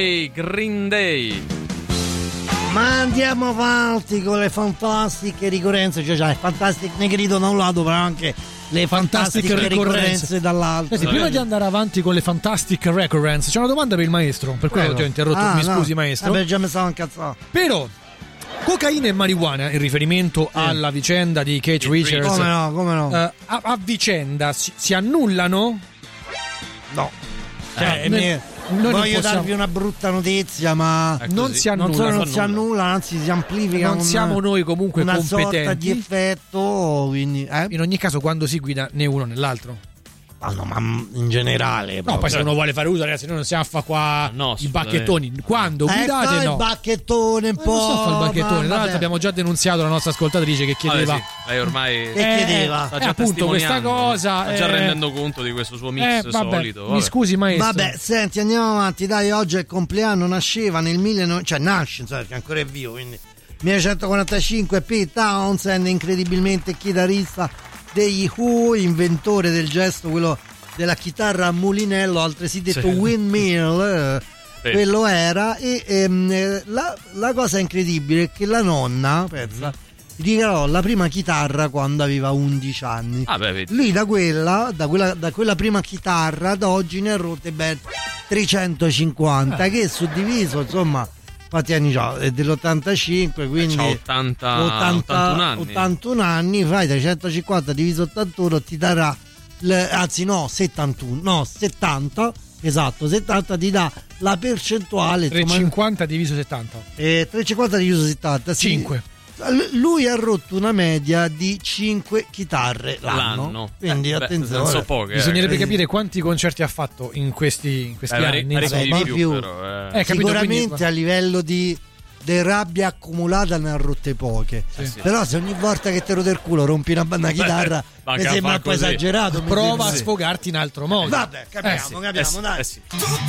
Green Day. Ma andiamo avanti con le fantastiche ricorrenze, cioè fantastiche Negrito da un lato, però anche le fantastiche ricorrenze dall'altro. Prima di andare avanti con le fantastic recurrence, c'è una domanda per il maestro, per quello ti ho interrotto, scusi maestro. Vabbè, già mi stavo incazzato. Però cocaina e marijuana, in riferimento alla vicenda di Keith Richards, come no? A vicenda si annullano? No. Voglio darvi una brutta notizia, ma non si annulla, non si annulla, anzi si amplifica. Non siamo noi comunque una competenti. Sorta di effetto, quindi in ogni caso quando si guida né uno né l'altro. No, ma in generale. No, poi se uno vuole fare uso, ragazzi, noi non stiamo a fare qua i bacchettoni. Quando guidate, il bacchettone un po'. Non sto a fare il bacchettone. Tra l'altro abbiamo già denunciato la nostra ascoltatrice che chiedeva. Lei ormai chiedeva. sta già appunto questa cosa. Sta già rendendo conto di questo suo mix solito. Mi scusi, maestro. Vabbè, senti, andiamo avanti. Dai, oggi è il compleanno. Nasceva nel 1900, cioè nasce, perché ancora è vivo, quindi 1945. Pete Townshend, incredibilmente chitarrista degli Who, inventore del gesto, quello della chitarra a mulinello, altresì detto windmill, quello era. E la cosa incredibile è che la nonna, pensa, regalò la prima chitarra quando aveva 11 anni. Lui da quella prima chitarra ad oggi ne ha rotte ben 350, che è suddiviso, insomma, quanti anni c'ha? È dell'85, quindi 81 anni, fai 350 diviso 81 ti darà 70, esatto, 70 ti dà la percentuale 350 diviso 70 350 diviso 70 sì. 5. Lui ha rotto una media di 5 chitarre l'anno. Quindi attenzione, non so poche, bisognerebbe capire quanti concerti ha fatto in questi anni. Più. Sicuramente a livello di rabbia accumulata ne ha rotte poche. Però se ogni volta che ti rode il culo rompi una chitarra mi sembra un po' esagerato. Prova a sfogarti in altro modo. Vabbè, capiamo, dai.